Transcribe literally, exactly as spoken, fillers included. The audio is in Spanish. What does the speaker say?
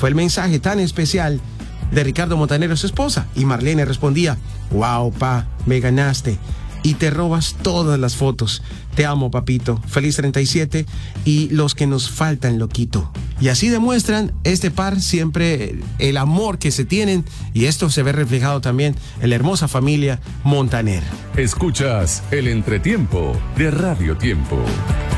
Fue el mensaje tan especial de Ricardo Montaner, su esposa. Y Marlene respondía: wow, pa, me ganaste. Y te robas todas las fotos. Te amo, papito. Feliz treinta y siete. Y los que nos faltan, loquito. Y así demuestran este par siempre el amor que se tienen. Y esto se ve reflejado también en la hermosa familia Montaner. Escuchas el entretiempo de Radio Tiempo.